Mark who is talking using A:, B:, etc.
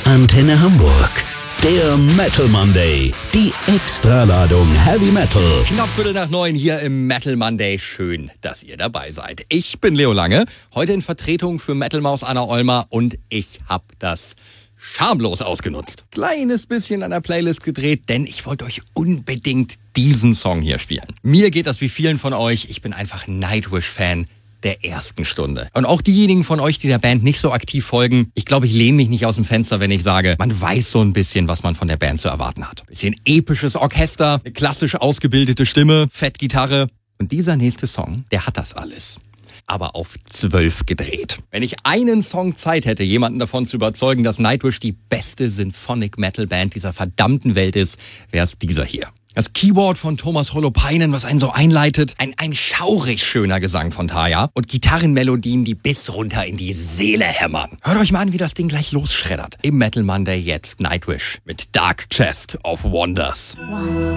A: Antenne Hamburg. Der Metal Monday. Die Extraladung Heavy Metal.
B: Knapp 8:45 hier im Metal Monday. Schön, dass ihr dabei seid. Ich bin Leo Lange, heute in Vertretung für Metal-Maus Anna Ollmer und ich habe das schamlos ausgenutzt. Kleines bisschen an der Playlist gedreht, denn ich wollte euch unbedingt diesen Song hier spielen. Mir geht das wie vielen von euch. Ich bin einfach Nightwish-Fan der ersten Stunde. Und auch diejenigen von euch, die der Band nicht so aktiv folgen, ich glaube, ich lehne mich nicht aus dem Fenster, wenn ich sage, man weiß so ein bisschen, was man von der Band zu erwarten hat. Bisschen episches Orchester, eine klassisch ausgebildete Stimme, Fettgitarre. Und dieser nächste Song, der hat das alles. Aber auf 12 gedreht. Wenn ich einen Song Zeit hätte, jemanden davon zu überzeugen, dass Nightwish die beste Symphonic-Metal-Band dieser verdammten Welt ist, wäre es dieser hier. Das Keyboard von Thomas Holopainen, was einen so einleitet. Ein schaurig schöner Gesang von Tarja. Und Gitarrenmelodien, die bis runter in die Seele hämmern. Hört euch mal an, wie das Ding gleich losschreddert. Im Metal Monday jetzt Nightwish mit Dark Chest of Wonders.
C: 1,